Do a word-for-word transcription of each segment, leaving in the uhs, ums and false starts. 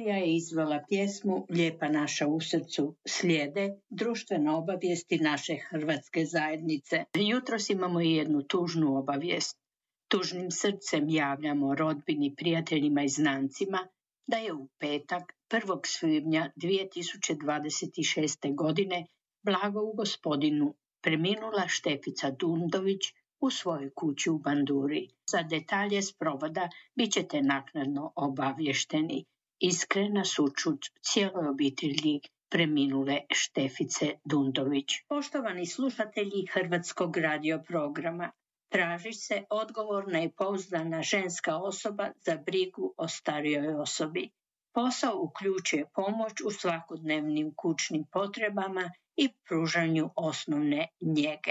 Marija je izvela pjesmu Lijepa naša u srcu. Slijede društvene obavijesti naše hrvatske zajednice. Jutros imamo i jednu tužnu obavijest. Tužnim srcem javljamo rodbini, prijateljima i znancima da je u petak prvog svibnja dvije tisuće dvadeset šeste. godine Blagovu gospodinu preminula Štefica Dundović u svojoj kući u Banduri. Za detalje sprovoda bit ćete naknadno obavješteni. Iskrena sućut cijeloj obitelji preminule Štefice Dundović. Poštovani slušatelji Hrvatskog radio programa, traži se odgovorna i pouzdana ženska osoba za brigu o starijoj osobi. Posao uključuje pomoć u svakodnevnim kućnim potrebama i pružanju osnovne njege.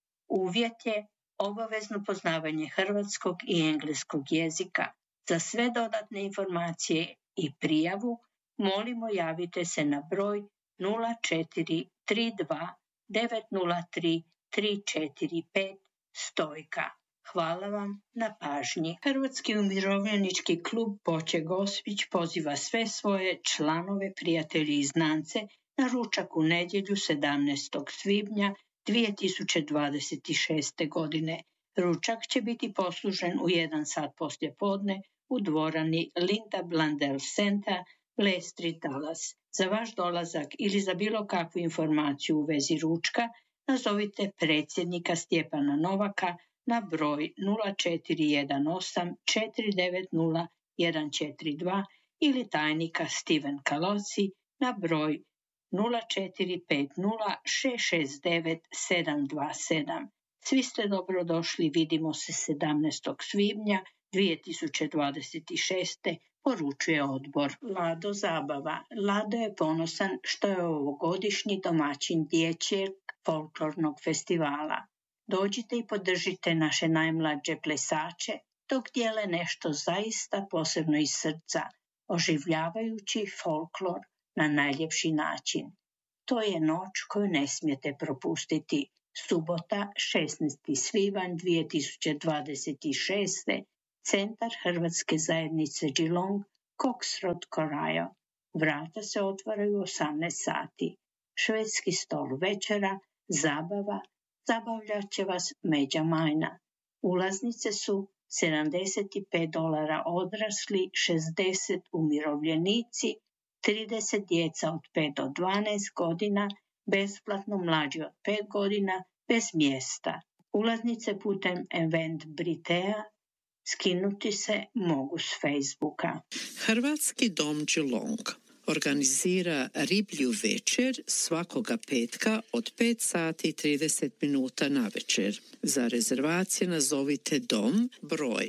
Uvjet je obavezno poznavanje hrvatskog i engleskog jezika. Za sve dodatne informacije i prijavu molimo javite se na broj nula četiri tri dva devet nula tri tri četiri pet Stojka. Hvala vam na pažnji. Hrvatski umirovljenički klub Poče Gospić poziva sve svoje članove, prijatelji i znance na ručak u nedjelju sedamnaestog svibnja dvije tisuće dvadeset šeste. godine. Ručak će biti poslužen u jedan sat poslije podne u dvorani Linda Blandel Center, Le Street, Dallas. Za vaš dolazak ili za bilo kakvu informaciju u vezi ručka nazovite predsjednika Stjepana Novaka na broj nula četiri jedan osam četiri devet nula jedan četiri dva ili tajnika Steven Kaloci na broj nula četiri pet nula šest šest devet sedam dva sedam. Svi ste dobrodošli, vidimo se sedamnaestog svibnja dvije tisuće dvadeset šeste. poručuje odbor. Lado zabava. Lado je ponosan što je ovogodišnji domaćin dječjeg folklornog festivala. Dođite i podržite naše najmlađe plesače dok dijele nešto zaista posebno iz srca, oživljavajući folklor na najljepši način. To je noć koju ne smijete propustiti. Subota, šesnaesti svibanj dvije tisuće dvadeset šeste. Centar Hrvatske zajednice Geelong, Cox Road, Corail. Vrata se otvaraju u osamnaest sati. Švedski stol večera, zabava, zabavljat će vas Međa Majna. Ulaznice su sedamdeset pet dolara odrasli, šezdeset umirovljenici, trideset djeca od pet do dvanaest godina, besplatno mlađi od pet godina, bez mjesta. Ulaznice putem Eventbritea skinuti se mogu s Facebooka. Hrvatski dom Geelong organizira riblju večer svakoga petka od pet sati i trideset minuta na večer. Za rezervacije nazovite dom broj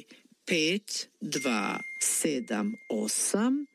pet dva sedam osam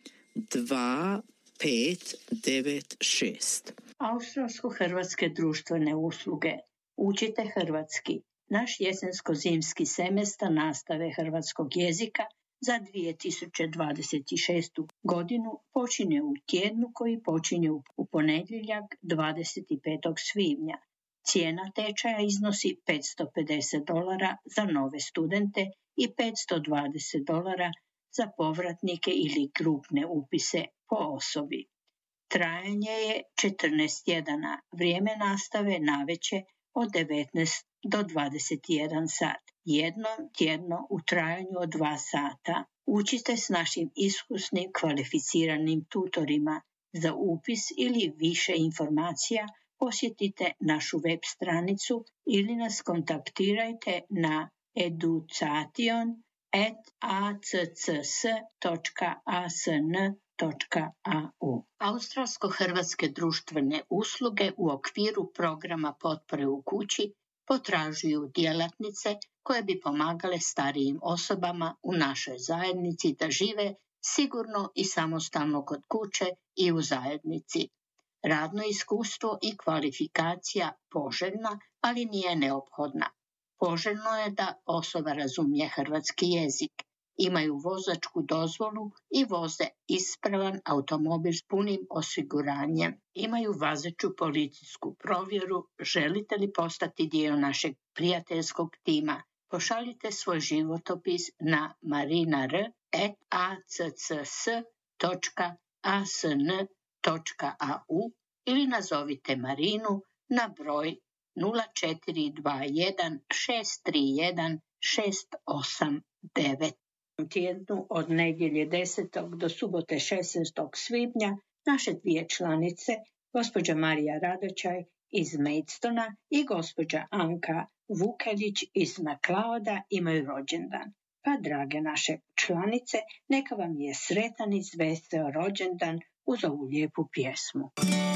dva pet devet šest. Australsko-hrvatske društvene usluge. Učite hrvatski. Naš jesensko-zimski semestar nastave hrvatskog jezika za dvije tisuće dvadeset šestu. godinu počinje u tjednu koji počinje u ponedjeljak dvadeset petog svibnja. Cijena tečaja iznosi petsto pedeset dolara za nove studente i petsto dvadeset dolara za povratnike ili grupne upise po osobi. Trajanje je četrnaest tjedana, vrijeme nastave navečer od devetnaest do dvadeset jedan sat, jednom tjedno u trajanju od dva sata. Učite s našim iskusnim kvalificiranim tutorima. Za upis ili više informacija posjetite našu web stranicu ili nas kontaktirajte na education at a c c s točka a s n točka a u. Australsko-hrvatske društvene usluge u okviru programa potpore u kući potražuju djelatnice koje bi pomagale starijim osobama u našoj zajednici da žive sigurno i samostalno kod kuće i u zajednici. Radno iskustvo i kvalifikacija poželjna, ali nije neophodna. Poželjno je da osoba razumije hrvatski jezik, imaju vozačku dozvolu i voze ispravan automobil s punim osiguranjem, imaju važeću policijsku provjeru. Želite li postati dio našeg prijateljskog tima? Pošaljite svoj životopis na marinar at a c c s točka a s n točka a u ili nazovite Marinu na broj nula četiri dva jedan šest tri jedan šest osam devet. Tjednu od nedjelje desetog do subote šesnaestog svibnja naše dvije članice, gospođa Marija Radočaj iz Maidstona i gospođa Anka Vukelić iz MacLeoda, imaju rođendan. Pa, drage naše članice, neka vam je sretan i zvesteo rođendan uz ovu lijepu pjesmu.